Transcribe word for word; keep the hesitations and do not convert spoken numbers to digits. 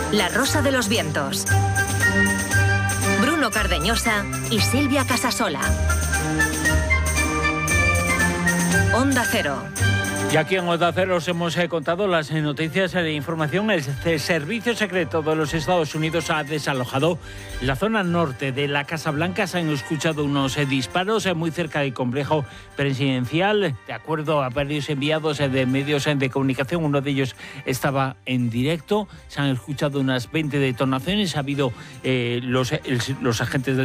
La Rosa de los Vientos. Bruno Cardeñosa y Silvia Casasola. Onda Cero. Y aquí en Onda Cero os hemos eh, contado las eh, noticias de información. El Servicio Secreto de los Estados Unidos ha desalojado la zona norte de la Casa Blanca. Se han escuchado unos eh, disparos eh, muy cerca del complejo presidencial. De acuerdo a varios enviados eh, de medios eh, de comunicación, uno de ellos estaba en directo. Se han escuchado unas veinte detonaciones. Ha habido eh, los, el, los agentes del